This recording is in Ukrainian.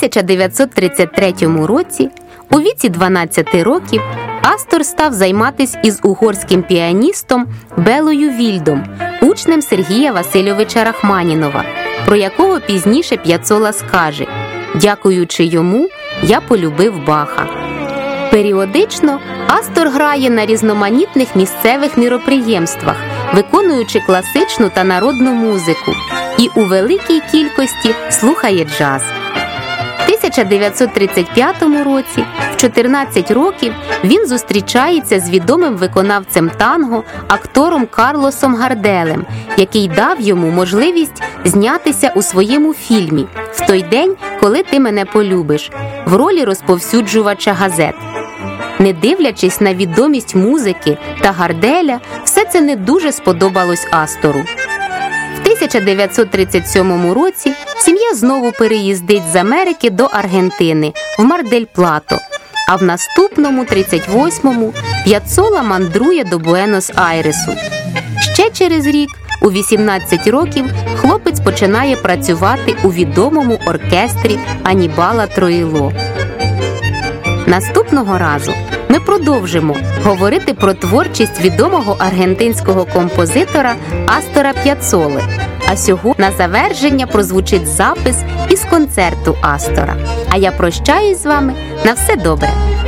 1933 році, у віці 12 років, Астор став займатися із угорським піаністом Белою Вільдом, учнем Сергія Васильовича Рахманінова, про якого пізніше П'яцола скаже: «Дякуючи йому, я полюбив Баха». Періодично Астор грає на різноманітних місцевих міроприємствах, виконуючи класичну та народну музику, і у великій кількості слухає джаз. В 1935 році, в 14 років, він зустрічається з відомим виконавцем танго, актором Карлосом Гарделем, який дав йому можливість знятися у своєму фільмі «В той день, коли ти мене полюбиш» в ролі розповсюджувача газет. Не дивлячись на відомість музики та Гарделя, все це не дуже сподобалось Астору. В 1937 році сім'я знову переїздить з Америки до Аргентини, в Мар-дель-Плато, а в наступному, 38-му, П'яцола мандрує до Буенос-Айресу. Ще через рік, у 18 років, хлопець починає працювати у відомому оркестрі Анібала Троїло. Наступного разу ми продовжимо говорити про творчість відомого аргентинського композитора Астора П'яцоли. А сьогодні на завершення прозвучить запис із концерту Астора. А я прощаюсь з вами. На все добре!